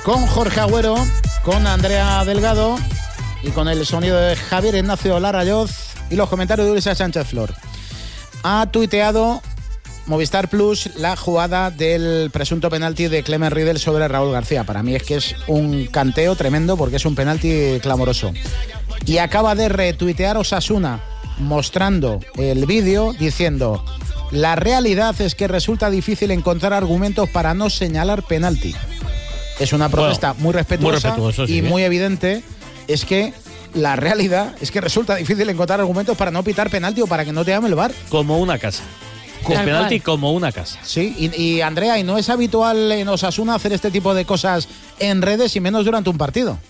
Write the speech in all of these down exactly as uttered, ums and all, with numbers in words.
con Jorge Agüero, con Andrea Delgado y con el sonido de Javier Ignacio Larrayoz y los comentarios de Ulises Sánchez Flor. Ha tuiteado Movistar Plus la jugada del presunto penalti de Clement Riedel sobre Raúl García. Para mí es que es un canteo tremendo porque es un penalti clamoroso. Y acaba de retuitear Osasuna mostrando el vídeo diciendo: la realidad es que resulta difícil encontrar argumentos para no señalar penalti. Es una protesta bueno, muy respetuosa, muy respetuoso, sí, y muy evidente. Es que la realidad es que resulta difícil encontrar argumentos para no pitar penalti o para que no te llame el V A R. Como una casa. Con penalti como una casa. Sí, y, y Andrea, y no es habitual en Osasuna hacer este tipo de cosas en redes y menos durante un partido.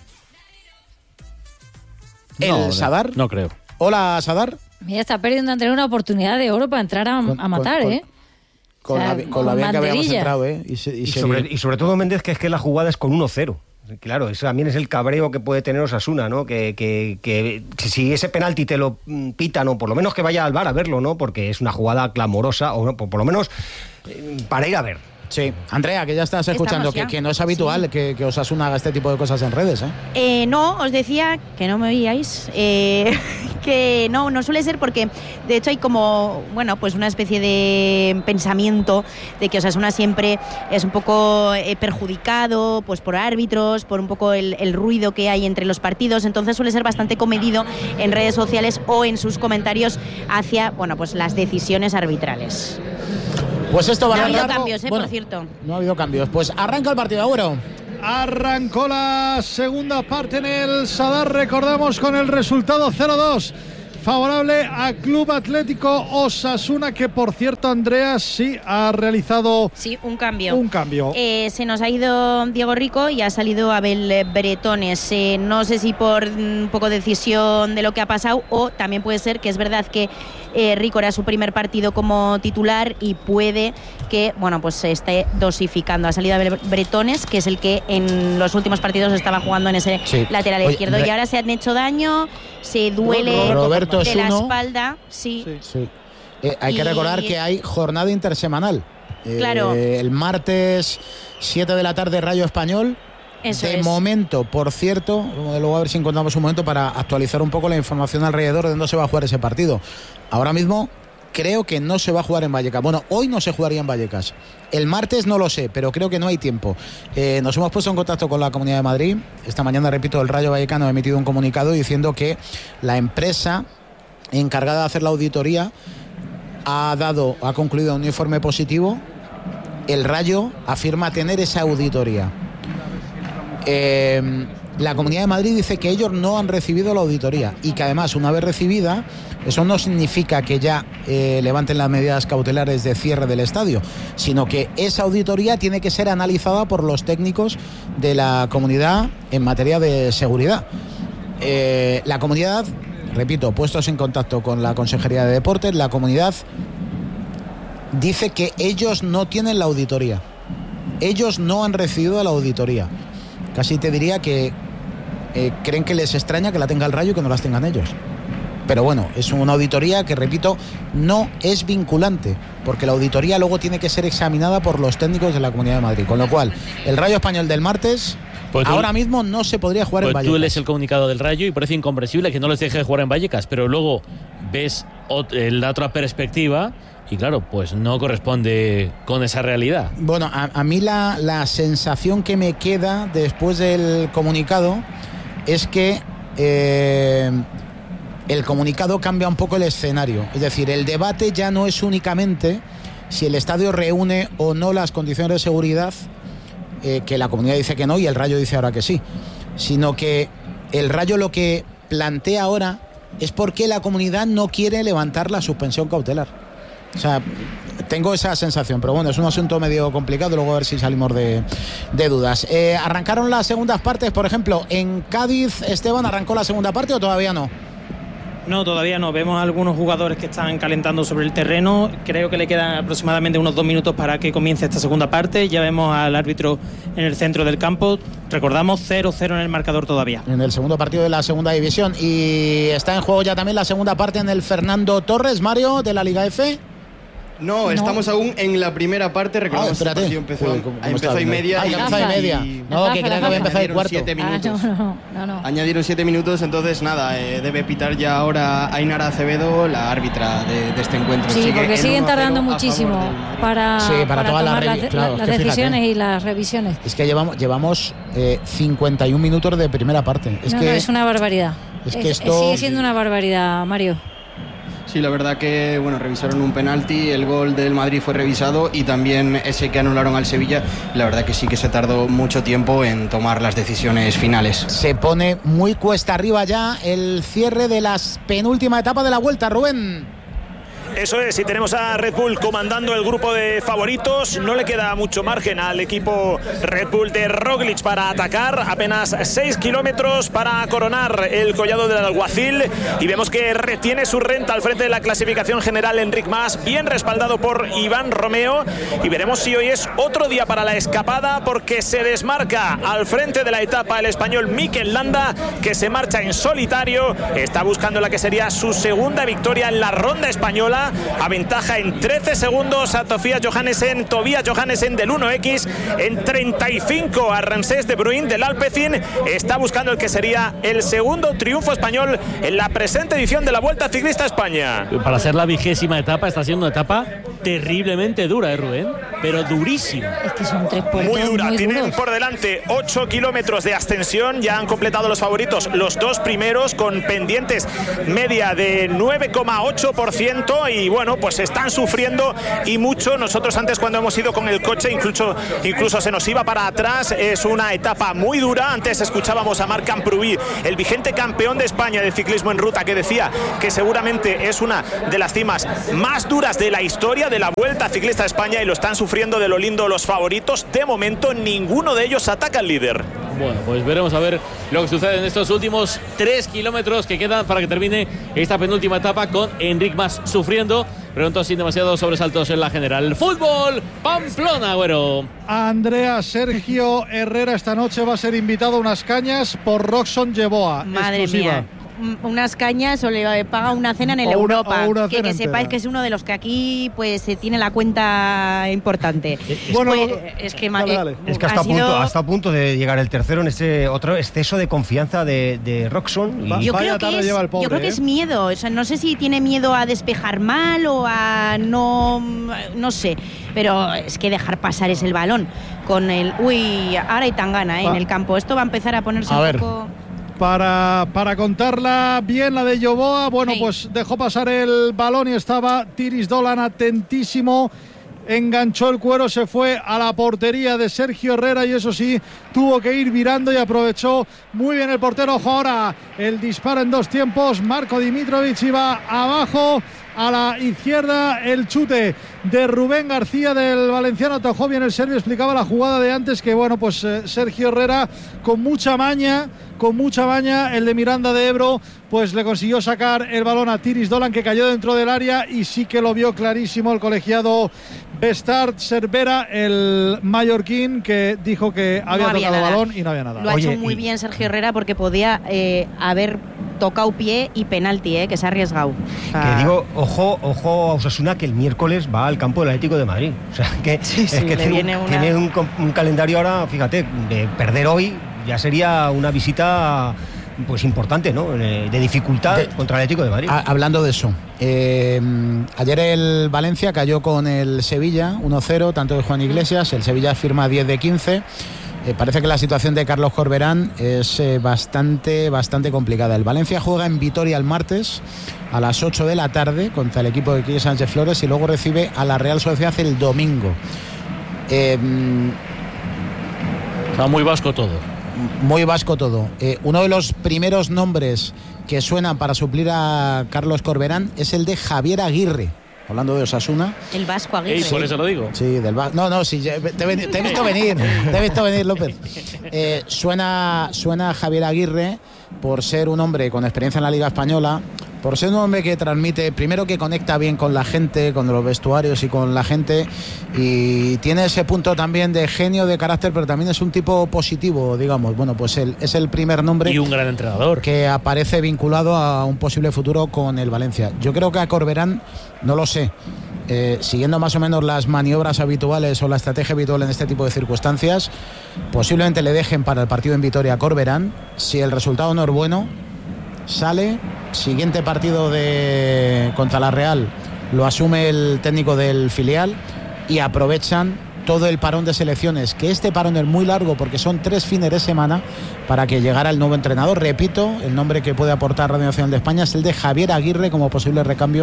¿El no, Sadar? No creo. Hola, Sadar. Mira, está perdiendo Andrea una oportunidad de oro para entrar a, con, a matar, con, ¿eh? Con, o sea, la, con, con la bien que habíamos entrado, ¿eh? Y, se, y, y, sobre, y sobre todo, Méndez, que es que la jugada es con uno cero. Claro, eso también es el cabreo que puede tener Osasuna, ¿no? Que, que, que si ese penalti te lo pitan, o por lo menos que vaya al V A R a verlo, ¿no? Porque es una jugada clamorosa, o por, por lo menos para ir a ver. Sí, Andrea, que ya estás escuchando, que, que no es habitual sí. que, que Osasuna haga este tipo de cosas en redes, ¿eh? Eh, no, os decía que no me oíais, eh, que no, no suele ser porque de hecho hay como, bueno, pues una especie de pensamiento de que Osasuna siempre es un poco eh, perjudicado pues por árbitros, por un poco el, el ruido que hay entre los partidos, entonces suele ser bastante comedido en redes sociales o en sus comentarios hacia, bueno, pues las decisiones arbitrales. Pues esto va no a ha habido largo. cambios, eh, bueno, por cierto. No ha habido cambios. Pues arranca el partido, Agüero. Arrancó la segunda parte en el Sadar, recordamos, con el resultado cero dos. Favorable a Club Atlético Osasuna, que por cierto, Andrea, sí ha realizado sí, un cambio. Un cambio. Eh, se nos ha ido Diego Rico y ha salido Abel Bretones. Eh, no sé si por un poco decisión de lo que ha pasado o también puede ser que es verdad que eh, Rico era su primer partido como titular y puede que, bueno, pues se esté dosificando. Ha salido Abel Bretones, que es el que en los últimos partidos estaba jugando en ese sí. lateral Oye, izquierdo. Re- y ahora se han hecho daño, se duele Roberto de la uno. espalda, sí. sí. sí. Eh, hay y... que recordar que hay jornada intersemanal. Eh, claro. El martes, siete de la tarde, Rayo Español. Eso de es. momento, por cierto, luego a ver si encontramos un momento para actualizar un poco la información alrededor de dónde se va a jugar ese partido. Ahora mismo creo que no se va a jugar en Vallecas. Bueno, hoy no se jugaría en Vallecas. El martes no lo sé, pero creo que no hay tiempo. Eh, nos hemos puesto en contacto con la Comunidad de Madrid. Esta mañana, repito, el Rayo Vallecano ha emitido un comunicado diciendo que la empresa encargada de hacer la auditoría ha dado, ha concluido un informe positivo. El Rayo afirma tener esa auditoría. Eh, la Comunidad de Madrid dice que ellos no han recibido la auditoría y que además, una vez recibida, eso no significa que ya eh, levanten las medidas cautelares de cierre del estadio, sino que esa auditoría tiene que ser analizada por los técnicos de la comunidad en materia de seguridad. Eh, la comunidad, repito, puestos en contacto con la Consejería de Deportes, la comunidad dice que ellos no tienen la auditoría. Ellos no han recibido la auditoría. Casi te diría que eh, creen que les extraña que la tenga el Rayo y que no las tengan ellos. Pero bueno, es una auditoría que, repito, no es vinculante, porque la auditoría luego tiene que ser examinada por los técnicos de la Comunidad de Madrid. Con lo cual, el Rayo Español del martes, pues tú, ahora mismo no se podría jugar pues en Vallecas. Tú lees el comunicado del Rayo y parece incomprensible que no les deje jugar en Vallecas, pero luego ves la otra perspectiva y claro, pues no corresponde con esa realidad. Bueno, a, a mí la, la sensación que me queda después del comunicado es que eh, el comunicado cambia un poco el escenario. Es decir, el debate ya no es únicamente si el estadio reúne o no las condiciones de seguridad, eh, que la comunidad dice que no y el Rayo dice ahora que sí, sino que el Rayo lo que plantea ahora es por qué la comunidad no quiere levantar la suspensión cautelar. O sea, tengo esa sensación, pero bueno, es un asunto medio complicado, luego a ver si salimos de, de dudas. Eh, ¿Arrancaron las segundas partes? Por ejemplo, en Cádiz, Esteban, ¿arrancó la segunda parte o todavía no? No, todavía no. Vemos a algunos jugadores que están calentando sobre el terreno. Creo que le quedan aproximadamente unos dos minutos para que comience esta segunda parte. Ya vemos al árbitro en el centro del campo. Recordamos, cero cero en el marcador todavía. En el segundo partido de la segunda división. Y está en juego ya también la segunda parte en el Fernando Torres, Mario, de la Liga F. No, no, estamos aún en la primera parte. Recordamos ah, que el empezó, Uy, ¿cómo, cómo empezó y media. Ah, y empezó y media. No, que creo que había empezado y cuarto. Siete minutos. Ah, no, no, no, no. Añadieron siete minutos, entonces nada, eh, debe pitar ya ahora Ainara Acevedo, la árbitra de, de este encuentro. Sí, Sigue porque siguen tardando a muchísimo para, sí, para, para todas tomar las, las, claro, las es que decisiones fíjate, y las revisiones. Es que llevamos, llevamos eh, cincuenta y un minutos de primera parte. Es no, que no, es una barbaridad. Es es, que esto sigue siendo una barbaridad, Mario. Sí, la verdad que bueno, revisaron un penalti, el gol del Madrid fue revisado y también ese que anularon al Sevilla. La verdad que sí que se tardó mucho tiempo en tomar las decisiones finales. Se pone muy cuesta arriba ya el cierre de las penúltima etapa de la Vuelta, Rubén. Eso es, y tenemos a Red Bull comandando el grupo de favoritos. No le queda mucho margen al equipo Red Bull de Roglic para atacar. Apenas seis kilómetros para coronar el collado del Alguacil. Y vemos que retiene su renta al frente de la clasificación general Enric Mas, bien respaldado por Iván Romeo. Y veremos si hoy es otro día para la escapada, porque se desmarca al frente de la etapa el español Mikel Landa, que se marcha en solitario. Está buscando la que sería su segunda victoria en la ronda española. Aventaja en trece segundos a Tobias Johannesen, Tobias Johannesen del uno equis, en treinta y cinco a Ramsés de Bruyn del Alpecin. Está buscando el que sería el segundo triunfo español en la presente edición de la Vuelta Ciclista a España. Para ser la vigésima etapa, está siendo una etapa terriblemente dura, ¿eh, Rubén? Pero durísima. Es que son tres puertos muy dura. Muy Tienen duros. por delante ocho kilómetros de ascensión. Ya han completado los favoritos los dos primeros, con pendientes media de nueve coma ocho por ciento. Y bueno, pues están sufriendo y mucho. Nosotros antes, cuando hemos ido con el coche, incluso, incluso se nos iba para atrás. Es una etapa muy dura. Antes escuchábamos a Marc Camprubí, el vigente campeón de España de ciclismo en ruta, que decía que seguramente es una de las cimas más duras de la historia de la Vuelta Ciclista a España, y lo están sufriendo de lo lindo los favoritos. De momento ninguno de ellos ataca al líder. Bueno, pues veremos a ver lo que sucede en estos últimos tres kilómetros que quedan para que termine esta penúltima etapa, con Enric Mas sufriendo, pero no sin demasiados sobresaltos en la general. Fútbol, Pamplona, güero. Andrea Sergio Herrera esta noche va a ser invitado a unas cañas por Roxon Yeboah. Madre exclusiva. mía. Unas cañas o le paga una cena en el o una, Europa. o una que, que sepáis que es uno de los que aquí pues se tiene la cuenta importante. Bueno, pues, es que dale, dale. Es que hasta, sido... punto, hasta a punto de llegar el tercero en ese otro exceso de confianza de, de Roxon. Y... Yo creo, que es, pobre, yo creo que ¿eh? es miedo. O sea, no sé si tiene miedo a despejar mal o a no. No sé. Pero es que dejar pasar es el balón. Con el. Uy, ahora hay tangana, ¿eh? En el campo. Esto va a empezar a ponerse a un ver. poco. Para, para contarla bien la de Yeboah, bueno, sí. Pues dejó pasar el balón y estaba Tiris Dolan atentísimo. Enganchó el cuero, se fue a la portería de Sergio Herrera y eso sí, tuvo que ir virando y aprovechó muy bien el portero. Ojo ahora, el disparo en dos tiempos. Marco Dimitrovic iba abajo. A la izquierda el chute de Rubén García del valenciano. Atajó bien el serbio. Explicaba la jugada de antes que bueno, pues eh, Sergio Herrera con mucha maña, con mucha maña, el de Miranda de Ebro, pues le consiguió sacar el balón a Tiris Dolan, que cayó dentro del área, y sí que lo vio clarísimo el colegiado Bestart Cervera, el mallorquín, que dijo que había, no había tocado nada. balón y no había nada. Lo ha Oye, hecho muy y... bien Sergio Herrera, porque podía eh, haber tocado pie y penalti, eh, que se ha arriesgado. O sea, que digo, ojo, ojo a Osasuna, que el miércoles va al campo del Atlético de Madrid. O sea, que sí, es sí, que le tiene, viene una... tiene un, un calendario ahora, fíjate, de perder hoy ya sería una visita pues importante, ¿no? De dificultad de, contra el Atlético de Madrid. A, hablando de eso, eh, ayer el Valencia cayó con el Sevilla uno cero, tanto de Juan Iglesias. El Sevilla firma diez de quince. Eh, parece que la situación de Carlos Corberán es eh, bastante, bastante complicada. El Valencia juega en Vitoria el martes a las ocho de la tarde contra el equipo de Quique Sánchez Flores, y luego recibe a la Real Sociedad el domingo. Eh, Está muy vasco todo. Muy vasco todo. Eh, uno de los primeros nombres que suenan para suplir a Carlos Corberán es el de Javier Aguirre. Hablando de Osasuna. El vasco Aguirre. Y por eso lo digo. Sí, del vasco. No, no, sí, te, te he visto venir. Te he visto venir, López. Eh, suena, suena Javier Aguirre por ser un hombre con experiencia en la Liga Española, por ser un hombre que transmite, primero que conecta bien con la gente, con los vestuarios y con la gente, y tiene ese punto también de genio, de carácter, pero también es un tipo positivo, digamos. Bueno, pues él es el primer nombre. Y un gran entrenador. Que aparece vinculado a un posible futuro con el Valencia. Yo creo que a Corberán, no lo sé, eh, siguiendo más o menos las maniobras habituales o la estrategia habitual en este tipo de circunstancias, posiblemente le dejen para el partido en Vitoria a Corberán. Si el resultado no es bueno, sale. Siguiente partido de contra la Real lo asume el técnico del filial y aprovechan todo el parón de selecciones, que este parón es muy largo porque son tres fines de semana, para que llegara el nuevo entrenador. Repito, el nombre que puede aportar Radio Nacional de España es el de Javier Aguirre como posible recambio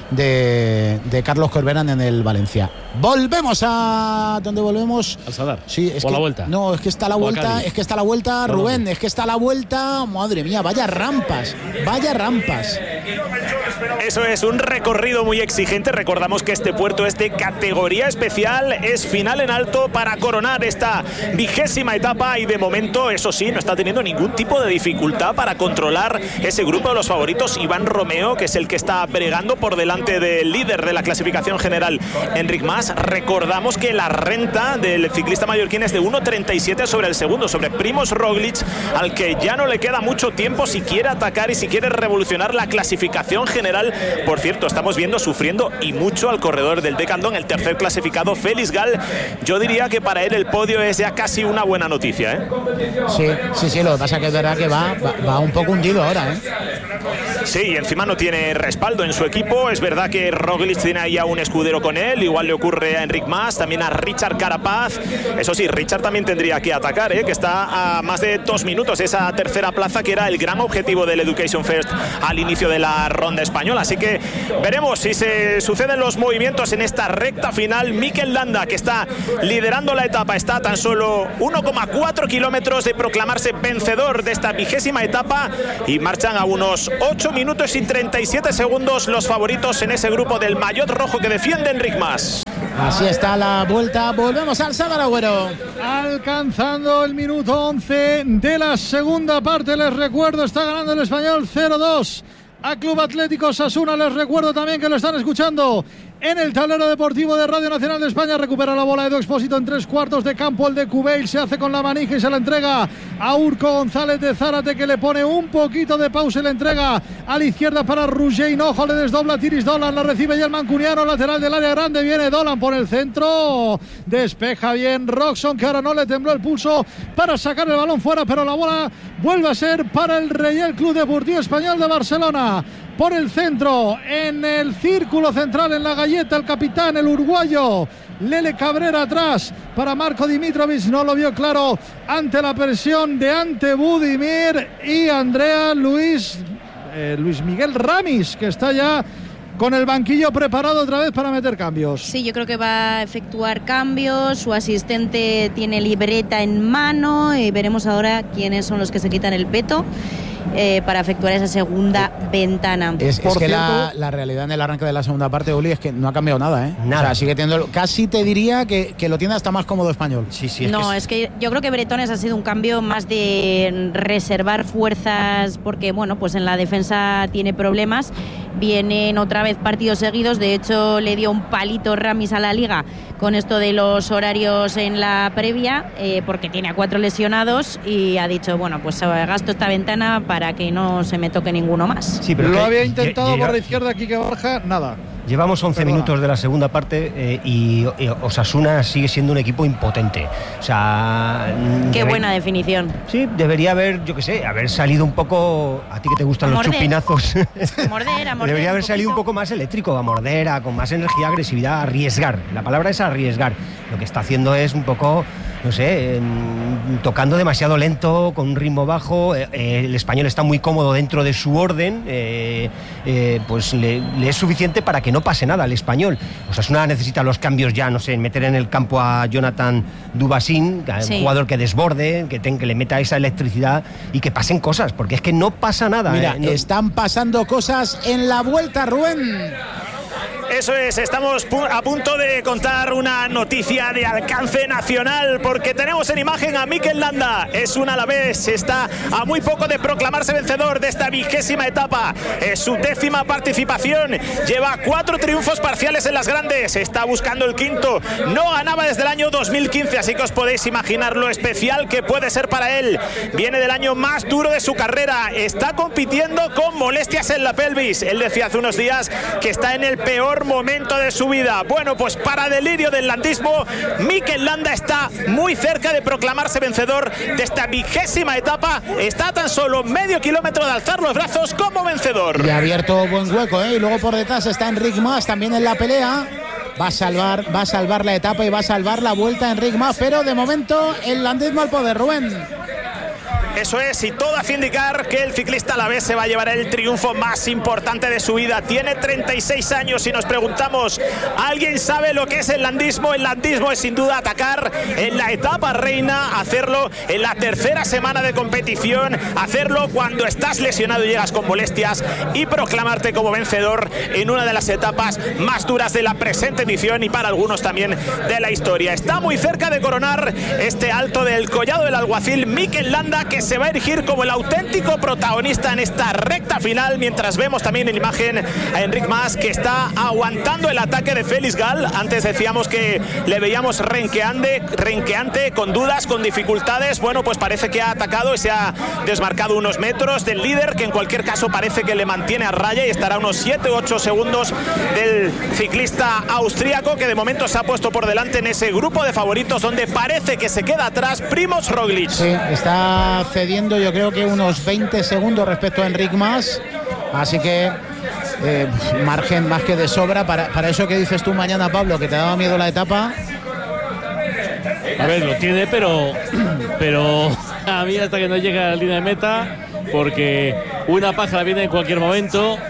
de, de Carlos Corberán en el Valencia. Volvemos a donde volvemos. Al Sadar. Sí, es o que, la vuelta. No, es que está la o vuelta, es que está la vuelta, no, Rubén, no. es que está la vuelta, madre mía, vaya rampas, vaya rampas. Eso es un recorrido muy exigente. Recordamos que este puerto es de categoría especial, es final en alto para coronar esta vigésima etapa y de momento, eso sí, no está teniendo ningún tipo de dificultad para controlar ese grupo de los favoritos. Iván Romeo, que es el que está bregando por delante del líder de la clasificación general, Enric Mas. Recordamos que la renta del ciclista mallorquín es de uno treinta y siete sobre el segundo, sobre Primož Roglic, al que ya no le queda mucho tiempo si quiere atacar y si quiere revolucionar la clasificación general. Por cierto, estamos viendo sufriendo y mucho al corredor del Decathlon, el tercer clasificado, Félix Gall. Yo diría que para él el podio es ya casi una buena noticia, ¿eh? Sí, sí, sí, lo que pasa es que es verdad que va, va, va un poco hundido ahora, ¿eh? Sí, y encima no tiene respaldo en su equipo. Es verdad que Roglic tiene ahí a un escudero con él, igual le ocurre a Enric Mas, también a Richard Carapaz. Eso sí, Richard también tendría que atacar, ¿eh? Que está a más de dos minutos esa tercera plaza, que era el gran objetivo del Education First al inicio de la ronda española. Así que veremos si se suceden los movimientos en esta recta final. Mikel Landa, que está liderando la etapa, está a tan solo uno coma cuatro kilómetros de proclamarse vencedor de esta vigésima etapa, y marchan a unos ocho minutos y treinta y siete segundos los favoritos en ese grupo del maillot rojo que defiende Enric Mas. Así está la vuelta. Volvemos al Sadar, Agüero. Alcanzando el minuto once de la segunda parte. Les recuerdo, está ganando el Español cero dos a Club Atlético Osasuna. Les recuerdo también que lo están escuchando en el tablero deportivo de Radio Nacional de España. Recupera la bola Edu Expósito en tres cuartos de campo. El de Cubeil se hace con la manija y se la entrega a Urco González de Zárate, que le pone un poquito de pausa y le entrega a la izquierda para Roger Hinojo. Le desdobla Tiris Dolan, la recibe ya el mancuniano, lateral del área grande. Viene Dolan por el centro, despeja bien Roxon, que ahora no le tembló el pulso para sacar el balón fuera, pero la bola vuelve a ser para el Real Club Deportivo Español de Barcelona. Por el centro, en el círculo central, en la galleta, el capitán, el uruguayo Lele Cabrera atrás para Marco Dimitrovic. No lo vio claro ante la presión de Ante Budimir y Andrea Luis, eh, Luis Miguel Ramis, que está ya con el banquillo preparado otra vez para meter cambios. Sí, yo creo que va a efectuar cambios. Su asistente tiene libreta en mano y veremos ahora quiénes son los que se quitan el peto Eh, para efectuar esa segunda eh, ventana. Es, es Por que cierto, la, la realidad en el arranque de la segunda parte, Uli, es que no ha cambiado nada, ¿eh? Nada. O sea, sigue teniendo, casi te diría que, que lo tiene hasta más cómodo Español. Sí, sí. Es no, que es que yo creo que Bretones ha sido un cambio más de reservar fuerzas, porque bueno, pues en la defensa tiene problemas. Vienen otra vez partidos seguidos. De hecho, le dio un palito Ramis a la Liga con esto de los horarios en la previa, eh, porque tiene a cuatro lesionados y ha dicho, bueno, pues gasto esta ventana para que no se me toque ninguno más. Sí, pero lo que había intentado llega, por la izquierda Quique Barja, nada. Llevamos once Perdona. minutos de la segunda parte eh, y, y Osasuna sigue siendo un equipo impotente. O sea, Qué debe, buena definición. Sí, debería haber, yo qué sé, haber salido un poco, a ti que te gustan A los morder. chupinazos. A morder, a morder Debería haber un salido un poquito. poco más eléctrico, a morder, a, con más energía, agresividad, a arriesgar. La palabra es arriesgar. Lo que está haciendo es un poco, no sé, eh, tocando demasiado lento, con un ritmo bajo. Eh, eh, el español está muy cómodo dentro de su orden, eh, eh, pues le, le es suficiente para que no pase nada al español. Osasuna necesita los cambios ya, no sé, meter en el campo a Jonathan Dubasín, Sí. un jugador que desborde, que, ten, que le meta esa electricidad y que pasen cosas, porque es que no pasa nada. Mira, eh, no- están pasando cosas en la vuelta, Rubén. Eso es, estamos a punto de contar una noticia de alcance nacional, porque tenemos en imagen a Mikel Landa. Es un alavés, está a muy poco de proclamarse vencedor de esta vigésima etapa. Es su décima participación, lleva cuatro triunfos parciales en las grandes, está buscando el quinto. No ganaba desde el año dos mil quince, así que os podéis imaginar lo especial que puede ser para él. Viene del año más duro de su carrera, está compitiendo con molestias en la pelvis. Él decía hace unos días que está en el peor mejor momento de su vida. Bueno, pues para delirio del landismo, Mikel Landa está muy cerca de proclamarse vencedor de esta vigésima etapa. Está a tan solo medio kilómetro de alzar los brazos como vencedor. Y ha abierto buen hueco, ¿eh? Y luego por detrás está Enric Mas también en la pelea. Va a salvar, va a salvar la etapa y va a salvar la vuelta Enric Mas, pero de momento el landismo al poder, Rubén. Eso es, y todo hace indicar que el ciclista alavés se va a llevar el triunfo más importante de su vida. Tiene treinta y seis años y nos preguntamos, ¿alguien sabe lo que es el landismo? El landismo es sin duda atacar en la etapa reina, hacerlo en la tercera semana de competición, hacerlo cuando estás lesionado y llegas con molestias y proclamarte como vencedor en una de las etapas más duras de la presente edición y para algunos también de la historia. Está muy cerca de coronar este alto del Collado del Alguacil Mikel Landa, que se va a erigir como el auténtico protagonista en esta recta final, mientras vemos también en imagen a Enric Mas, que está aguantando el ataque de Félix Gall. Antes decíamos que le veíamos renqueante, renqueante, con dudas, con dificultades. Bueno, pues parece que ha atacado y se ha desmarcado unos metros del líder, que en cualquier caso parece que le mantiene a raya y estará a unos siete u ocho segundos del ciclista austríaco, que de momento se ha puesto por delante en ese grupo de favoritos donde parece que se queda atrás Primož Roglič. Sí, está cediendo yo creo que unos veinte segundos respecto a Enric Mas, así que eh, margen más que de sobra para, para eso que dices tú mañana, Pablo, que te daba miedo la etapa. A ver, lo tiene, pero pero a mí hasta que no llegue a la línea de meta, porque una pájara viene en cualquier momento.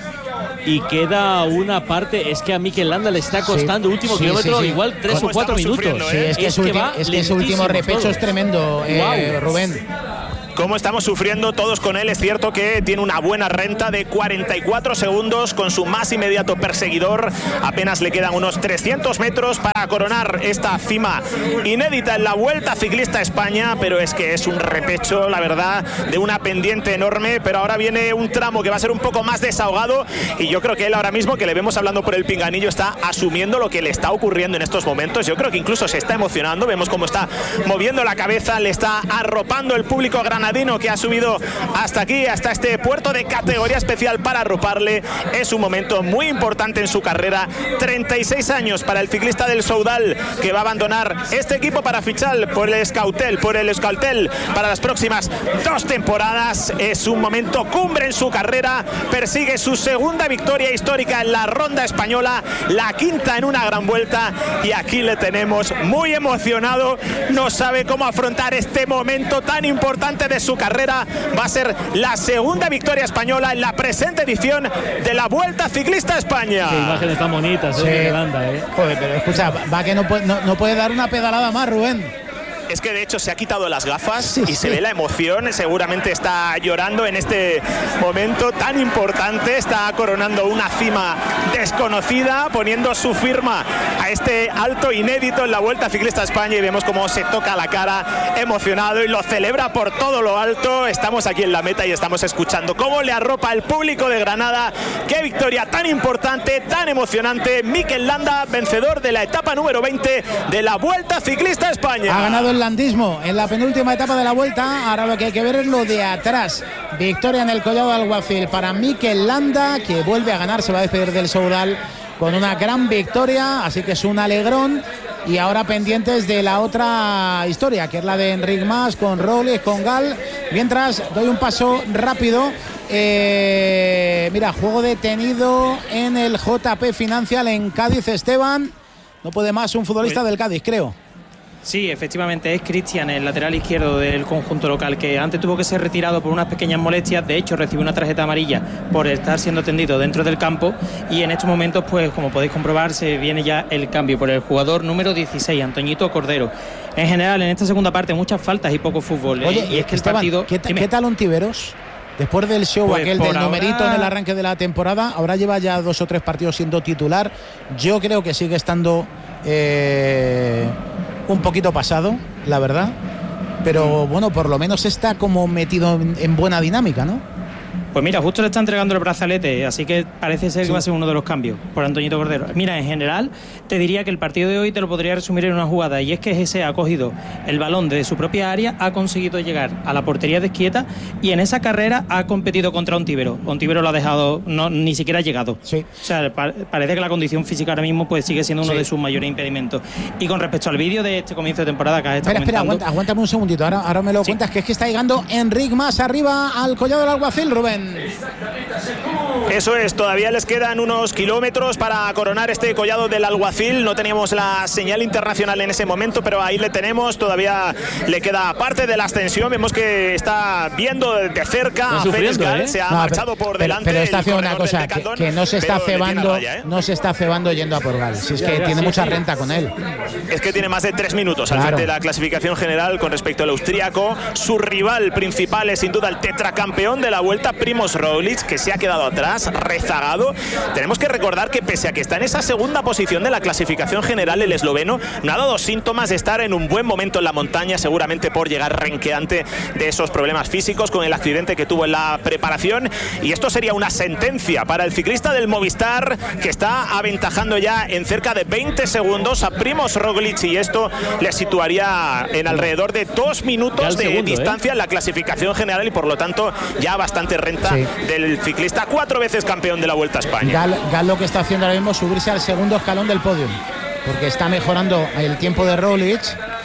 Y queda una parte, es que a Mikel Landa le está costando, sí, último sí, kilómetro, sí, sí. igual tres o cuatro minutos. Sí, es que, es, es, que, va es que ese último repecho todo. Es tremendo, eh, wow. Rubén. Cómo estamos sufriendo todos con él. Es cierto que tiene una buena renta de cuarenta y cuatro segundos con su más inmediato perseguidor. Apenas le quedan unos trescientos metros para coronar esta cima inédita en la Vuelta Ciclista a España, pero es que es un repecho, la verdad, de una pendiente enorme. Pero ahora viene un tramo que va a ser un poco más desahogado y yo creo que él ahora mismo, que le vemos hablando por el pinganillo, está asumiendo lo que le está ocurriendo en estos momentos. Yo creo que incluso se está emocionando. Vemos cómo está moviendo la cabeza, le está arropando el público granadino, que ha subido hasta aquí, hasta este puerto de categoría especial para arroparle. Es un momento muy importante en su carrera. treinta y seis años para el ciclista del Soudal, que va a abandonar este equipo para fichar por el Euskaltel, por el Euskaltel para las próximas dos temporadas. Es un momento cumbre en su carrera. Persigue su segunda victoria histórica en la ronda española, la quinta en una gran vuelta, y aquí le tenemos muy emocionado. No sabe cómo afrontar este momento tan importante de su carrera. Va a ser la segunda victoria española en la presente edición de la Vuelta Ciclista a España. Qué imágenes tan bonitas, sí. eh, Landa, eh. Joder, pero escucha, va que no puede, no, no puede dar una pedalada más, Rubén. Es que de hecho se ha quitado las gafas, sí, y sí. se ve la emoción. Seguramente está llorando en este momento tan importante. Está coronando una cima desconocida, poniendo su firma a este alto inédito en la Vuelta Ciclista a España, y vemos cómo se toca la cara emocionado y lo celebra por todo lo alto. Estamos aquí en la meta y estamos escuchando cómo le arropa el público de Granada. Qué victoria tan importante, tan emocionante. Mikel Landa, vencedor de la etapa número veinte de la Vuelta Ciclista a España. Ha ganado el landismo en la penúltima etapa de la Vuelta. Ahora lo que hay que ver es lo de atrás. Victoria en el Collado del Alguacil para Mikel Landa, que vuelve a ganar, se va a despedir del Soudal con una gran victoria, así que es un alegrón. Y ahora pendientes de la otra historia, que es la de Enric Mas con Roglič, con Gall. Mientras doy un paso rápido. Eh, mira, juego detenido en el J P Financial en Cádiz, Esteban. No puede más un futbolista del Cádiz, creo. Sí, efectivamente es Cristian, el lateral izquierdo del conjunto local, que antes tuvo que ser retirado por unas pequeñas molestias. De hecho, recibió una tarjeta amarilla por estar siendo tendido dentro del campo, y en estos momentos, pues como podéis comprobar, se viene ya el cambio por el jugador número dieciséis, Antoñito Cordero. En general, en esta segunda parte, muchas faltas y poco fútbol. Oye, ¿eh? Y es que Esteban, el partido... ¿qué, ¿qué tal Ontiveros? Después del show pues aquel del ahora... numerito en el arranque de la temporada, ahora lleva ya dos o tres partidos siendo titular. Yo creo que sigue estando eh, un poquito pasado, la verdad. Pero bueno, por lo menos está como metido en, en buena dinámica, ¿no? Pues mira, justo le está entregando el brazalete, así que parece ser sí. que va a ser uno de los cambios por Antoñito Cordero. Mira, en general, te diría que el partido de hoy te lo podría resumir en una jugada, y es que ese ha cogido el balón desde su propia área, ha conseguido llegar a la portería de Ezquieta y en esa carrera ha competido contra Ontivero. Ontivero lo ha dejado, no, ni siquiera ha llegado. Sí. O sea, pa- parece que la condición física ahora mismo pues sigue siendo uno sí. de sus mayores impedimentos. Y con respecto al vídeo de este comienzo de temporada que has estado Espera, espera, comentando... aguanta, aguántame un segundito, ahora, ahora me lo sí. cuentas, que es que está llegando Enric Mas arriba al Collado del Alguacil, Rubén. Eso es, todavía les quedan unos kilómetros para coronar este Collado del Alguacil. No teníamos la señal internacional en ese momento, pero ahí le tenemos. Todavía le queda parte de la ascensión. Vemos que está viendo de cerca a Félix Gal, ¿eh? Se ha no, marchado pero, por delante. Pero está haciendo una cosa, que, que no se está cebando, raya, ¿eh? no se está cebando yendo a por Gal. Si es que ya, ya, tiene sí, mucha sí. renta con él. Es que tiene más de tres minutos claro. al frente de la clasificación general con respecto al austríaco. Su rival principal es sin duda el tetracampeón de la Vuelta, Primož Roglič, que se ha quedado atrás, rezagado. Tenemos que recordar que pese a que está en esa segunda posición de la clasificación general, el esloveno no ha dado síntomas de estar en un buen momento en la montaña, seguramente por llegar renqueante de esos problemas físicos con el accidente que tuvo en la preparación. Y esto sería una sentencia para el ciclista del Movistar, que está aventajando ya en cerca de veinte segundos a Primož Roglič, y esto le situaría en alrededor de dos minutos de segundo, distancia ¿eh? en la clasificación general, y por lo tanto ya bastante renta sí. del ciclista cuatro veces campeón de la Vuelta a España. Gal, Gal lo que está haciendo ahora mismo es subirse al segundo escalón del podio, porque está mejorando el tiempo de Roglič.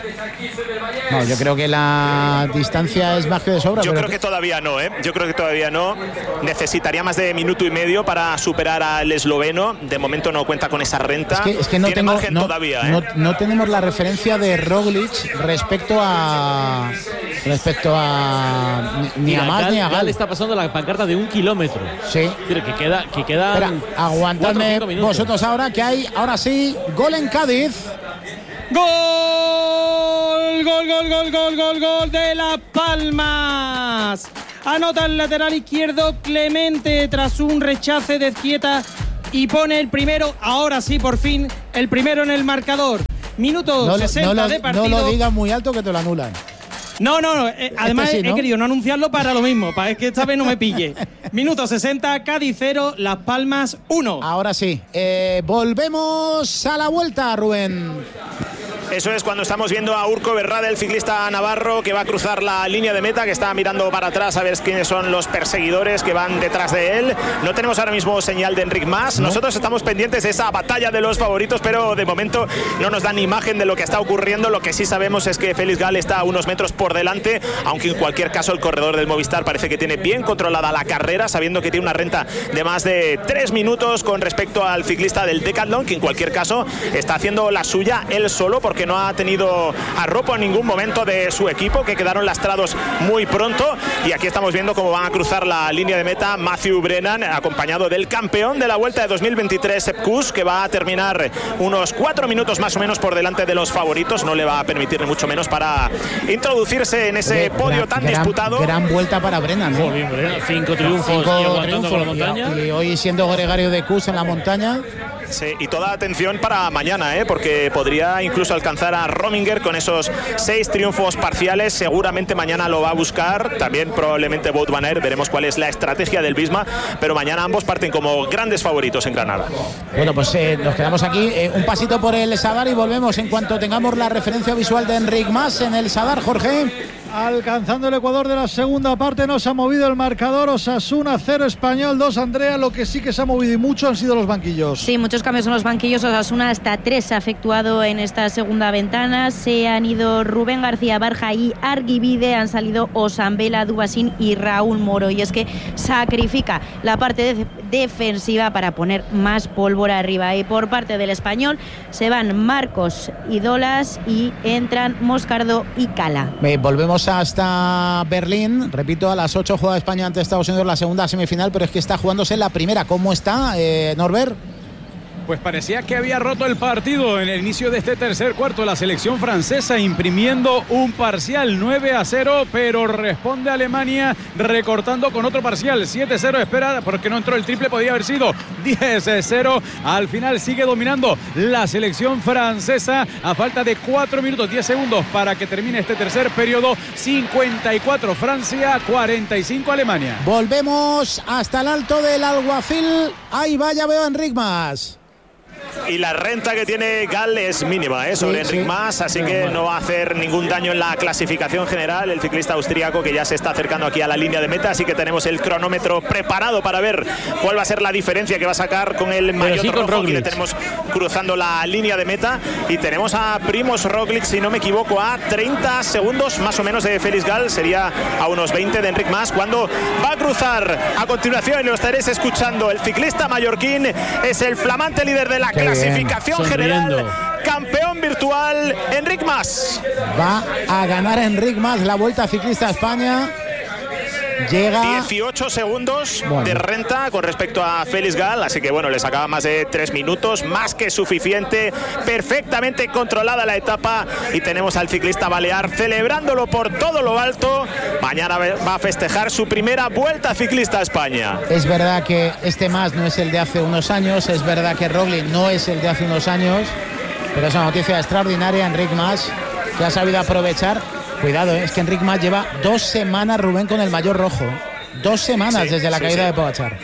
No, yo creo que la distancia es más que de sobra. Yo pero creo que todavía no, ¿eh? Yo creo que todavía no. Necesitaría más de minuto y medio para superar al esloveno. De momento no cuenta con esa renta. Es que, es que no Tiene tengo, margen no, todavía, ¿eh? no, no tenemos la referencia de Roglič respecto a respecto a ni, ni a más Gal, ni a Gal. Gal está pasando la pancarta de un kilómetro. Sí. Es decir, que queda, que queda. Espera, aguantadme vosotros ahora, que hay ahora sí gol en Cádiz. ¡Gol! ¡Gol, gol, gol, gol, gol, gol de Las Palmas! Anota el lateral izquierdo Clemente tras un rechace de Ezquieta y pone el primero, ahora sí, por fin, el primero en el marcador. Minuto no, sesenta no lo, de partido. No lo digas muy alto que te lo anulan. No, no, no. Eh, además este sí, ¿no? he querido no anunciarlo para lo mismo, para que esta vez no me pille. Minuto sesenta, Cádiz cero, Las Palmas uno. Ahora sí. Eh, volvemos a la vuelta, Rubén. Eso es, cuando estamos viendo a Urko Berrada, el ciclista navarro, que va a cruzar la línea de meta, que está mirando para atrás a ver quiénes son los perseguidores que van detrás de él. No tenemos ahora mismo señal de Enric Mas. ¿No? Nosotros estamos pendientes de esa batalla de los favoritos, pero de momento no nos dan imagen de lo que está ocurriendo. Lo que sí sabemos es que Félix Gal está a unos metros por delante, aunque en cualquier caso el corredor del Movistar parece que tiene bien controlada la carrera, sabiendo que tiene una renta de más de tres minutos con respecto al ciclista del Decathlon, que en cualquier caso está haciendo la suya él solo, porque no ha tenido arropo en ningún momento de su equipo, que quedaron lastrados muy pronto. Y aquí estamos viendo cómo van a cruzar la línea de meta Matthew Brennan, acompañado del campeón de la Vuelta de dos mil veintitrés, Sepp Kuss, que va a terminar unos cuatro minutos más o menos por delante de los favoritos. No le va a permitir ni mucho menos para introducirse en ese podio tan gran, disputado. Gran vuelta para Brennan, ¿eh? Bien, Brennan. Cinco triunfos, Cinco y triunfos con la montaña. Y, y hoy siendo gregario de Kuss en la montaña. Sí, y toda atención para mañana, ¿eh? Porque podría incluso alcanzar a Rominger con esos seis triunfos parciales. Seguramente mañana lo va a buscar, también probablemente Wout van Aert. Veremos cuál es la estrategia del Visma, pero mañana ambos parten como grandes favoritos en Granada. Bueno, pues eh, nos quedamos aquí, eh, un pasito por el Sadar y volvemos en cuanto tengamos la referencia visual de Enric Mas en el Sadar. Jorge. Alcanzando el Ecuador de la segunda parte, no se ha movido el marcador. Osasuna cero, Español dos, Andrea. Lo que sí que se ha movido y mucho han sido los banquillos. Sí, muchos cambios en los banquillos. Osasuna hasta tres ha efectuado en esta segunda ventana. Se han ido Rubén García Barja y Arguibide. Han salido Osambela, Dubasín y Raúl Moro. Y es que sacrifica la parte de defensiva para poner más pólvora arriba. Y por parte del Español se van Marcos y Dolas y entran Moscardo y Cala. Eh, volvemos hasta Berlín, repito, a las ocho juega España ante Estados Unidos la segunda semifinal, pero es que está jugándose la primera. ¿Cómo está, eh, Norbert? Pues parecía que había roto el partido en el inicio de este tercer cuarto. La selección francesa imprimiendo un parcial nueve a cero, pero responde Alemania recortando con otro parcial siete cero. Espera, porque no entró el triple, podía haber sido diez cero. Al final sigue dominando la selección francesa a falta de cuatro minutos diez segundos para que termine este tercer periodo. cincuenta y cuatro Francia, cuarenta y cinco Alemania. Volvemos hasta el alto del Alguacil. Ahí va, ya veo a Enric Mas. Y la renta que tiene Gal es mínima, ¿eh? sobre sí, Enric sí. Mas, así que no va a hacer ningún daño en la clasificación general. El ciclista austríaco que ya se está acercando aquí a la línea de meta, así que tenemos el cronómetro preparado para ver cuál va a ser la diferencia que va a sacar con el maillot sí, rojo. Aquí le tenemos cruzando la línea de meta y tenemos a Primož Roglič, si no me equivoco, a treinta segundos más o menos de Félix Gal, sería a unos veinte de Enric Mas, cuando va a cruzar a continuación, y lo estaréis escuchando, el ciclista mallorquín es el flamante líder de la Qué clasificación bien. general, sonriendo. Campeón virtual, Enric Mas. Va a ganar Enric Mas la Vuelta Ciclista a España. Llega dieciocho segundos bueno. de renta con respecto a Félix Gal, así que bueno, le sacaba más de tres minutos, más que suficiente, perfectamente controlada la etapa, y tenemos al ciclista balear celebrándolo por todo lo alto. Mañana va a festejar su primera Vuelta Ciclista a España. Es verdad que este Mas no es el de hace unos años, es verdad que Roglič no es el de hace unos años, pero es una noticia extraordinaria. Enric Mas, que ha sabido aprovechar. Cuidado, ¿eh? Es que Enric Mas lleva dos semanas, Rubén, con el maillot rojo. Dos semanas sí, desde la sí, caída sí. de Pogačar.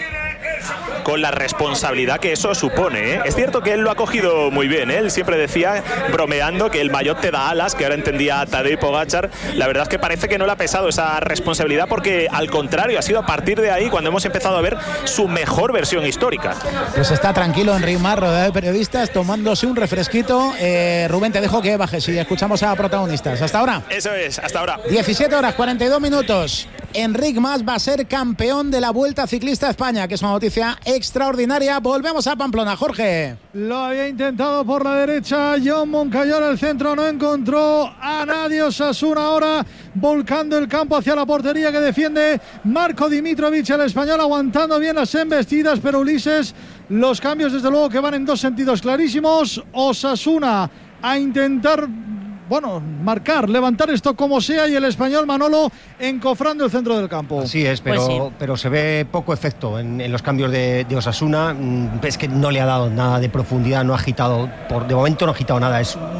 Con la responsabilidad que eso supone, ¿eh? Es cierto que él lo ha cogido muy bien, ¿eh? Él siempre decía, bromeando, que el maillot te da alas, que ahora entendía Tadej Pogačar. La verdad es que parece que no le ha pesado esa responsabilidad, porque al contrario, ha sido a partir de ahí cuando hemos empezado a ver su mejor versión histórica. Pues está tranquilo Enric Mas, rodeado de periodistas, tomándose un refresquito. eh, Rubén, te dejo que bajes y escuchamos a protagonistas. Hasta ahora. Eso es, hasta ahora. diecisiete horas cuarenta y dos minutos. Enric Mas va a ser campeón de la Vuelta Ciclista a España, que es una noticia extraordinaria. Volvemos a Pamplona, Jorge. Lo había intentado por la derecha Jon Moncayola, el centro no encontró a nadie. Osasuna ahora volcando el campo hacia la portería que defiende Marco Dimitrovic, el español, aguantando bien las embestidas, pero Ulises, los cambios desde luego que van en dos sentidos clarísimos. Osasuna a intentar, bueno, marcar, levantar esto como sea, y el español Manolo encofrando el centro del campo. Así es, pero, pues sí. pero se ve poco efecto en, en los cambios de, de Osasuna. Es que no le ha dado nada de profundidad, no ha agitado, por, de momento no ha agitado nada. Es